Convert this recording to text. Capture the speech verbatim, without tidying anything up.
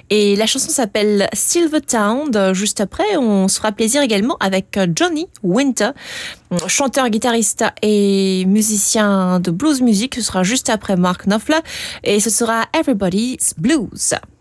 Et la chanson s'appelle Silver Town. Juste après, on se fera plaisir également avec Johnny Winter, chanteur, guitariste et musicien de blues music. Ce sera juste après Mark Knopfler et ce sera Everybody's Blues.